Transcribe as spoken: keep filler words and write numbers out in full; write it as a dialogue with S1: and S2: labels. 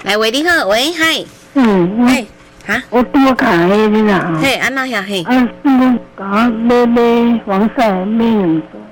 S1: 来喂，你好，喂，嗨，
S2: 嗯，
S1: 嘿，哈，
S2: 我多卡迄个啦，
S1: 嘿，安那呀，嘿，
S2: 啊，那个甲买买黄色买两个。